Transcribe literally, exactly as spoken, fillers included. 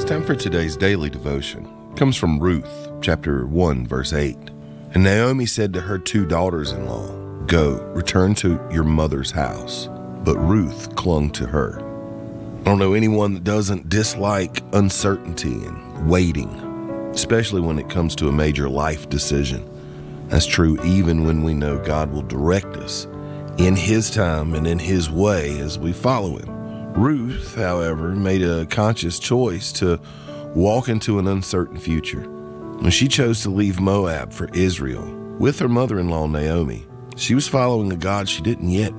Time for today's daily devotion. It comes from Ruth, chapter one, verse eight. And Naomi said to her two daughters-in-law, "Go, return to your mother's house." But Ruth clung to her. I don't know anyone that doesn't dislike uncertainty and waiting, especially when it comes to a major life decision. That's true even when we know God will direct us in His time and in His way as we follow Him. Ruth, however, made a conscious choice to walk into an uncertain future. When she chose to leave Moab for Israel with her mother-in-law Naomi, she was following a God she didn't yet